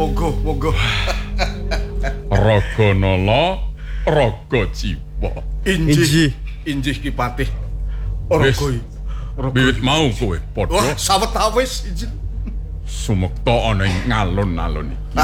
Monggo. Raga nala, raga jiwa. Injih Ki Patih. Raga wiwit mau kowe padha. Wah, sawetawis injih. Sumekta ana ing ngalun-alun iki.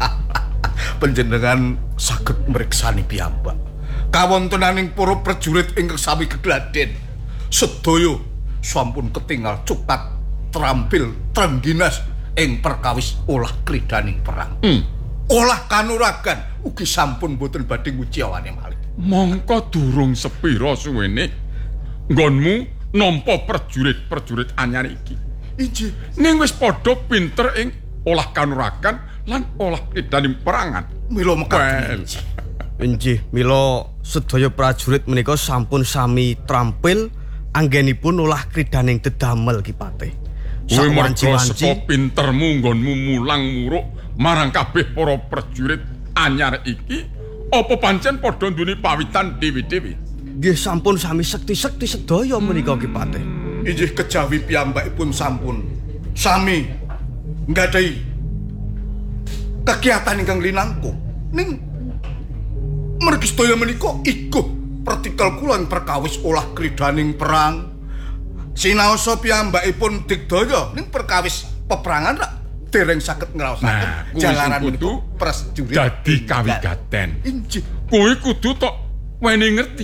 Panjenengan saged mriksani piyambak. Kawontenaning para prajurit ingkang sami gegladen. Sedaya sampun ketingal cukat terampil trengginas ing perkawis olah kridaning perang. Olah kanuragan ugi sampun boten badhe nguciawane malih. Mongko durung sepira suwene nggonmu nampa prajurit-prajurit anyar iki. Injih, ning wis padha pinter ing olah kanuragan lan olah kridaning perangan. Mila mekaten. Injih, mila sedaya prajurit menika sampun sami trampil anggenipun olah kridaning dedamel Ki Patih. Kowe merga saka pintermu nggonmu mulang muruk marang kabeh para prajurit anyar iki, apa pancen padha nduweni pawitan dewi-dewi? Nggih sampun sami sekti-sekti sedaya menika Ki Patih. Injih kejawi piyambakipun sampun sami nggadahi kegiatan ingkang linangkung. Ning mergi sedaya menika iguh pertikel kula ing perkawis olah kridaning perang. Sinaosa piyambakipun digdaya ning perkawis peperangan rak dereng saged ngraosaken jalaran menika prajurit dadi kawigaten. Injih, Kowe kudu tok weni ngerti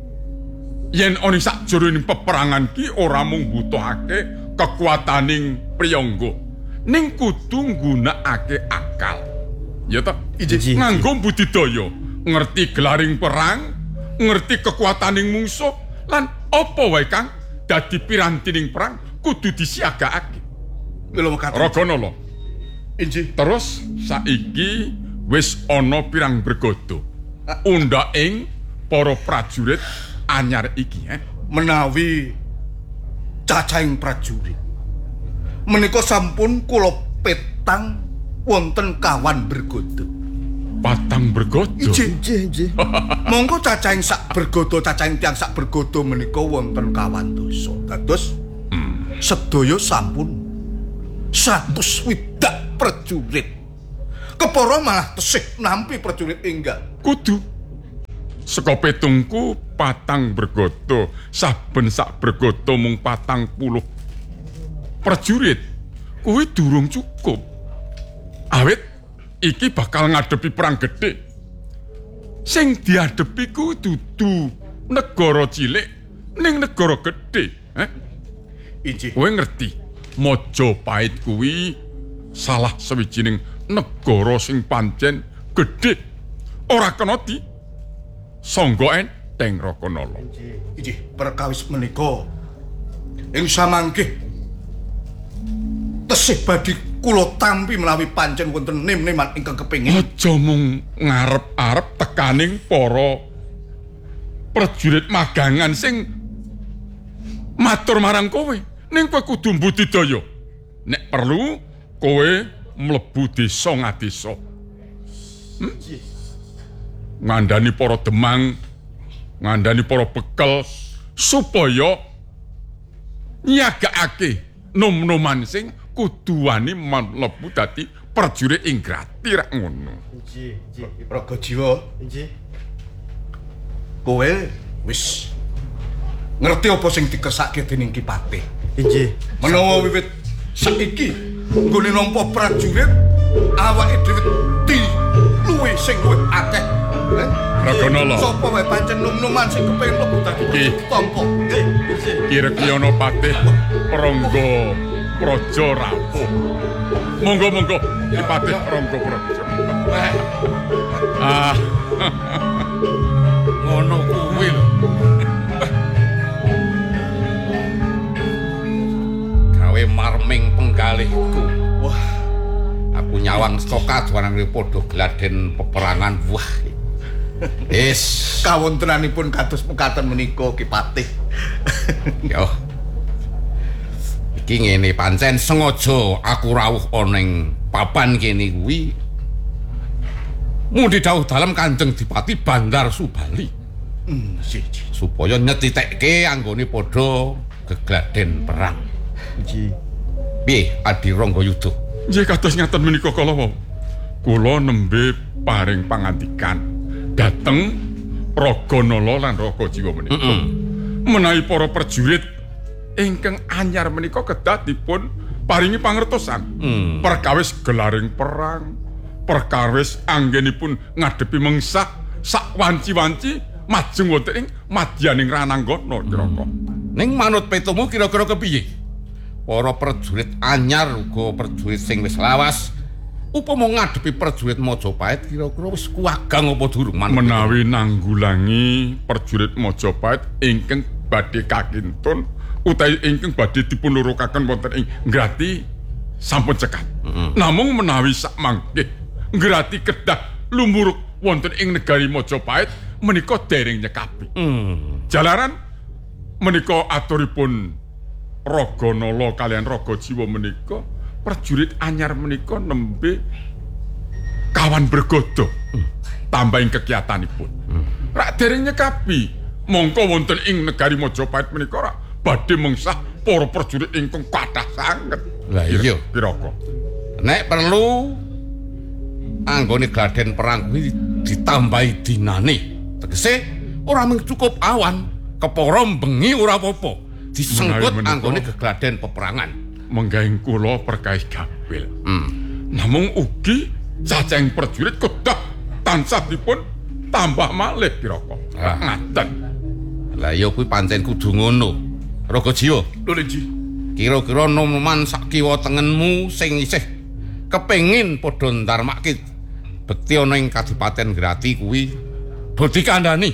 yen ana sakjroning peperangan ki ora mung butuhake kekuataning priyangga, ning kudu nggunakake akal. Ya ta? Nganggo budidaya, ngerti gelaring perang, ngerti kekuataning mungsuh lan apa wae kang dadi pirantining perang kudu disiagakake. mila mekaten. Raganala. Injih. Terus saiki wis ana pirang bergodo undhaking para prajurit anyar iki, menawi cacahing prajurit menika sampun kula petang wonten kawan bergodo. Patang bergodo. Injih. Monggo cacahing sak bergodo, cacahing tiyang sak bergodo menika wonten kawan dosa. Dados sedaya sampun 100 prajurit. Kepara malah tesih nampi prajurit enggal. Kudu saka petungku patang bergodo, saben sak bergodo mung 40 prajurit. Kuwi durung cukup. Awit iki bakal ngadepi perang gedhe. Sing diadepi ku dudu negara cilik ning negara gedhe, Injih. Kowe ngerti, Majapahit kuwi salah sawijining negara sing pancen gedhe. Ora kena di sangga enteng Rakanala. Injih, perkawis menika ing samanggih tesih badhe kula tampi menawi pancen wonten nem-neman ingkang kepengin. Aja mung ngarep-arep tekaning para prajurit magangan sing matur marang kowe, ning kowe kudu budidaya. Nek perlu kowe mlebu desa ngadesa. Ngandani para demang, ngandani para bekel supaya nyagakake nom-noman sing kudu wani mlebu dadi prajurit ing grati rak ngono. Injih. Raga jiwa. Injih. Kowe wis ngerti apa sing dikersake dening Ki Patih. Injih. Menawa wiwit saiki nggone nampa prajurit awake dhewe luwih sing luwih akeh. Raganala. Sapa wae pancen nom-noman sing kepengin mlebu dadi tampa. Kirekyono Patih Prangga Praja Rapuh. Monggo Ki Patih Prangga Praja. Ngono kuwi lho. Gawe marming penggalihku. Wah, aku nyawang saka kaduanane padha gladen peperangan. Wah. kawontenanipun kados mekaten menika Ki Patih. Yo. Iki ngene pancen sengaja aku rawuh ana ing papan kene kuwi. Mung didhawuh dalem Kanjeng Dipati Bandar Subali. Supaya nyetitekke anggone padha gegladen perang. Injih. Piye Adi Ranggayuda? Nggih kados ngaten menika kala wau. kula nembe paring pangandikan dateng Raganala lan Ragajiwa menika. Menawi para prajurit ingkang anyar menika kedah dipun paringi pangertosan perkawis gelaring perang, perkawis anggenipun ngadepi mengsah sak wanci-wanci majeng wonten ing madyaning rananggana kira-kira. Ning manut petumu kira-kira kepiye? Para prajurit anyar uga prajurit sing wis lawas upama ngadepi prajurit Majapahit kira-kira wis kuwagang apa durung menawi nanggulangi prajurit Majapahit ingkang badhe kakintun utawi ingkang badhe dipun lurukaken wonten ing Ngrati sampun cekap. Namung menawi sakmangke Ngrati kedah lumuruk wonten ing negari Majapahit menika dereng nyekapi. Jalaran menika aturipun Raganala kalian Ragajiwa menika prajurit anyar menika nembe kawan bergodo tambahing kegiatanipun. Rak dereng nyekapi mongko wonten ing negari Majapahit menika rak badhe mengsah para prajurit ingkang kathah sanget. Lah iya kira-kira. Nek perlu anggone gladen perang kuwi ditambahi dinane. Tegese ora mung cukup awan, kepara bengi ora apa-apa. Disengkut anggone gegladen peperangan. Menggaing kula perkawis gampil. Namung ugi cacahing prajurit kedah tansah dipun tambah malih kira-kira. Ngaten. Lah ya kuwi pancen kudu ngono. Ragajiwa, Lho Ji. kira-kira noman sak kiwa tengenmu sing isih kepengin padha ndarmake bekti ana ing Kadipaten Ngrati kuwi bodhi kandhani.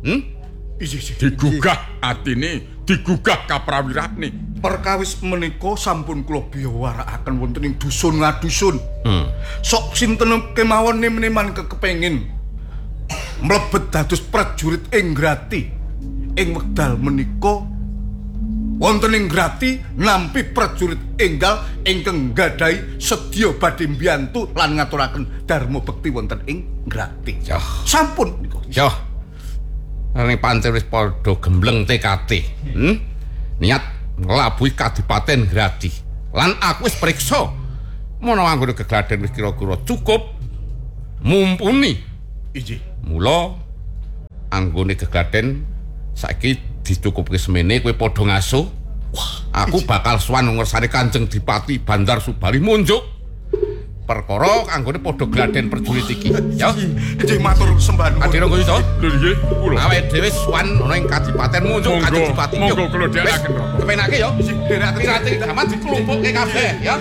Digugah atine, digugah kaprawirane. Perkawis menika sampun kula biyawarakaken wonten ing dusun ngadusun. Sok sinten kemawon meneman kepengin mlebet dados prajurit ing Ngrati. Ing wekdal menika wonten ing Ngrati nampi prajurit enggal ingkang nggadhahi sedya badhe mbiyantu lan ngaturaken dharma bekti wonten ing Ngrati. Sampun menika. Yo. Ning pancen wis padha gembleng TKT. Niat nglabuhi Kadipaten Ngrati. Lan aku wis priksa menawa anggone gegladen wis kira-kira cukup mumpuni. Inggih. Mula anggone gegladen saiki dicukupke semene kowe padha ngasuh. Wah, aku bakal sowan ngersane Kanjeng Dipati Bandar Subali munjuk perkara anggone padha gladen prajurit iki. Ya. Inggih matur sembah nuwun. Adira kok iso? Lho nggih, kula. Awake dhewe sowan ana ing Kadipaten munjuk Kanjeng Dipati. Monggo kula dherekaken. Kepenake ya. Pirate aman diklumpukke kabeh ya.